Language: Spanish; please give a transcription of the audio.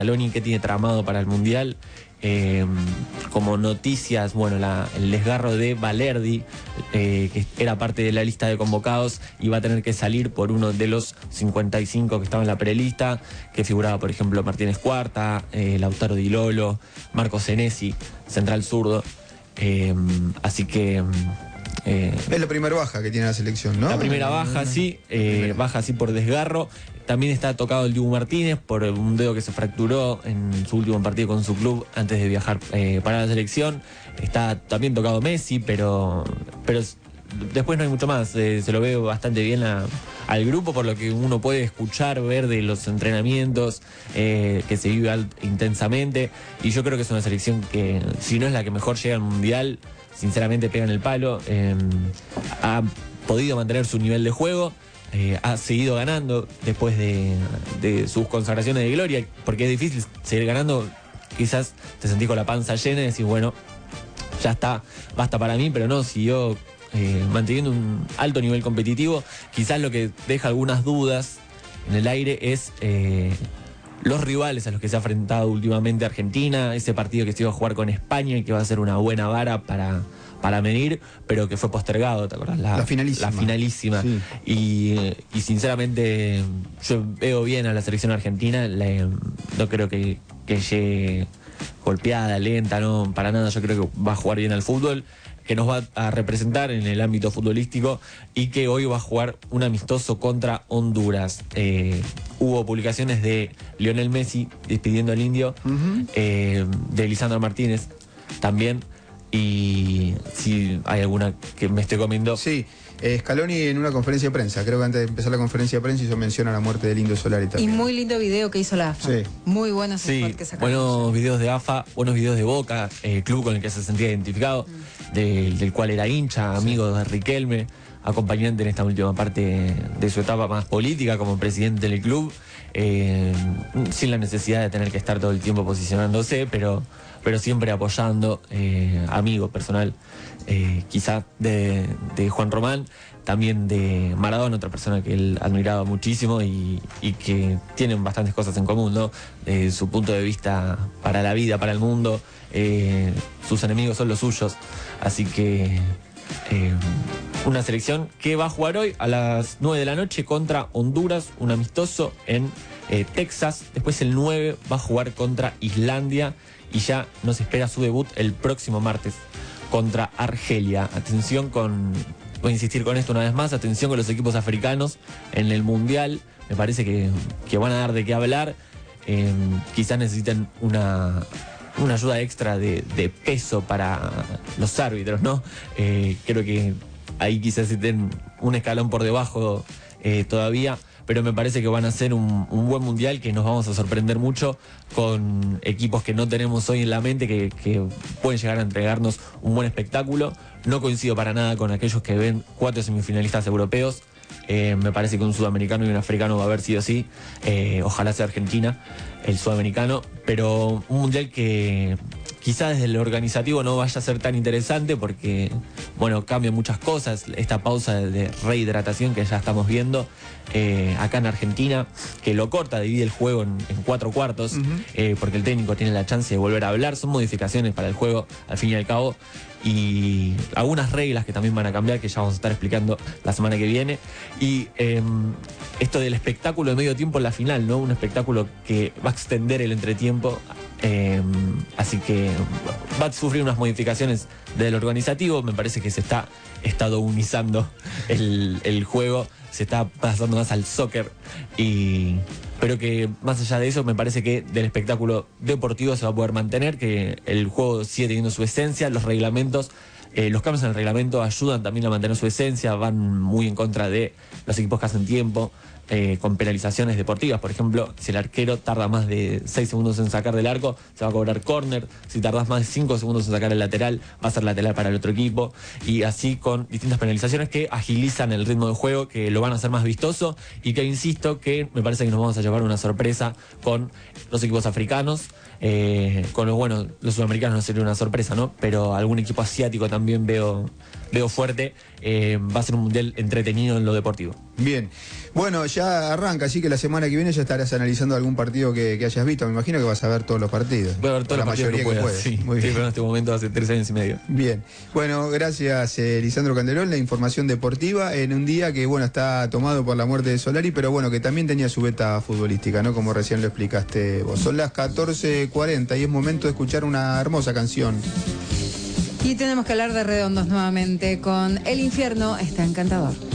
Scaloni qué tiene tramado para el Mundial. Como noticias, bueno, el desgarro de Balerdi, que era parte de la lista de convocados, y va a tener que salir por uno de los 55 que estaban en la prelista, que figuraba, por ejemplo, Martínez Cuarta, Lautaro Di Lolo, Marco Senesi, central zurdo. Así que... es la primera baja que tiene la selección, ¿no? La primera baja, sí, baja así por desgarro. También está tocado el Dibu Martínez por un dedo que se fracturó en su último partido con su club antes de viajar para la selección. Está también tocado Messi, pero después no hay mucho más. Se lo ve bastante bien al grupo, por lo que uno puede escuchar, ver de los entrenamientos, que se vive intensamente. Y yo creo que es una selección que, si no es la que mejor llega al Mundial, sinceramente pega en el palo. Ha podido mantener su nivel de juego. Ha seguido ganando después de sus consagraciones de gloria, porque es difícil seguir ganando. Quizás te sentís con la panza llena y decís, bueno, ya está, basta para mí, pero no, siguió manteniendo un alto nivel competitivo. Quizás lo que deja algunas dudas en el aire es los rivales a los que se ha enfrentado últimamente Argentina, ese partido que se iba a jugar con España y que va a ser una buena vara para medir, pero que fue postergado, ¿te acordás? La finalísima. La finalísima. Sí. Y sinceramente yo veo bien a la selección argentina, no creo que llegue golpeada, lenta, no, para nada. Yo creo que va a jugar bien al fútbol, que nos va a representar en el ámbito futbolístico y que hoy va a jugar un amistoso contra Honduras. Hubo publicaciones de Lionel Messi despidiendo al Indio, de Lisandro Martínez también. Y si hay alguna que me esté comiendo. Sí, Scaloni en una conferencia de prensa, creo que antes de empezar la conferencia de prensa hizo mención a la muerte del Indio Solari también. Y muy lindo video que hizo la AFA. Sí. Muy buenos spots que sacaron. Buenos videos de AFA, buenos videos de Boca, club con el que se sentía identificado, del cual era hincha, amigo de Riquelme, acompañante en esta última parte de su etapa más política como presidente del club, sin la necesidad de tener que estar todo el tiempo posicionándose, pero siempre apoyando, amigo personal, quizá de Juan Román, también de Maradona, otra persona que él admiraba muchísimo y que tienen bastantes cosas en común, ¿no? Su punto de vista para la vida, para el mundo, sus enemigos son los suyos, así que una selección que va a jugar hoy a las 9 de la noche contra Honduras, un amistoso en Texas. Después el 9 va a jugar contra Islandia y ya nos espera su debut el próximo martes contra Argelia. Atención voy a insistir con esto una vez más, atención con los equipos africanos en el Mundial. Me parece que van a dar de qué hablar. Quizás necesiten una ayuda extra de peso para los árbitros, ¿no? Creo que ahí quizás estén un escalón por debajo todavía, pero me parece que van a ser un buen mundial, que nos vamos a sorprender mucho con equipos que no tenemos hoy en la mente, que pueden llegar a entregarnos un buen espectáculo. No coincido para nada con aquellos que ven 4 semifinalistas europeos. Me parece que un sudamericano y un africano va a haber sido así. Ojalá sea Argentina, el sudamericano, pero un mundial que quizás desde el organizativo no vaya a ser tan interesante porque, bueno, cambian muchas cosas. Esta pausa de rehidratación que ya estamos viendo acá en Argentina, que lo corta, divide el juego en 4 cuartos, porque el técnico tiene la chance de volver a hablar. Son modificaciones para el juego, al fin y al cabo, y algunas reglas que también van a cambiar, que ya vamos a estar explicando la semana que viene. Y esto del espectáculo de medio tiempo en la final, ¿no? Un espectáculo que va a extender el entretiempo, así que va a sufrir unas modificaciones del organizativo. Me parece que se está estadounizando el juego, se está pasando más al soccer, pero que más allá de eso me parece que del espectáculo deportivo se va a poder mantener, que el juego sigue teniendo su esencia. Los reglamentos, los cambios en el reglamento ayudan también a mantener su esencia, van muy en contra de los equipos que hacen tiempo, con penalizaciones deportivas. Por ejemplo, si el arquero tarda más de 6 segundos en sacar del arco, se va a cobrar córner. Si tardas más de 5 segundos en sacar el lateral, va a ser lateral para el otro equipo. Y así con distintas penalizaciones que agilizan el ritmo de juego, que lo van a hacer más vistoso, y que insisto que me parece que nos vamos a llevar una sorpresa con los equipos africanos. Con los sudamericanos no sería una sorpresa, ¿no? Pero algún equipo asiático también veo fuerte. Va a ser un mundial entretenido en lo deportivo. Bien. Bueno, ya arranca, así que la semana que viene ya estarás analizando algún partido que hayas visto. Me imagino que vas a ver todos los partidos. Voy a ver todos los partidos que pueda. Sí, muy bien. En este momento hace 3 años y medio. Bien. Bueno, gracias Lisandro Candelón, la información deportiva en un día que, bueno, está tomado por la muerte de Solari, pero bueno, que también tenía su beta futbolística, ¿no? Como recién lo explicaste vos. Son las 14:40 y es momento de escuchar una hermosa canción. Y tenemos que hablar de Redondos nuevamente con El infierno está encantador.